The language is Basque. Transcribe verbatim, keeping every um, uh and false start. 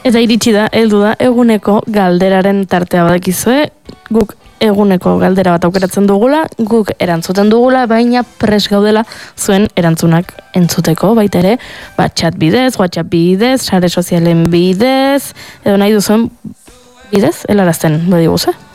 Eta iritsi da, heldu da, eguneko galderaren tartea badakizue, guk eguneko galdera bat aukeratzen dugula, guk erantzuten dugula, baina pres gaudela zuen erantzunak entzuteko, baita ere, ba, chat bidez, WhatsApp bidez, sare sozialen bidez, edo nahi duzuen bidez, helarazten, badiguz, eh?